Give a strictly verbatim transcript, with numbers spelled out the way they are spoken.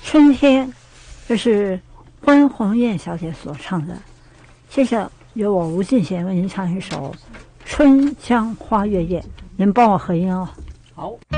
春天，这是关红艳小姐所唱的。接着由我吴敬贤为您唱一首《春江花月夜》，您帮我合音哦。 好。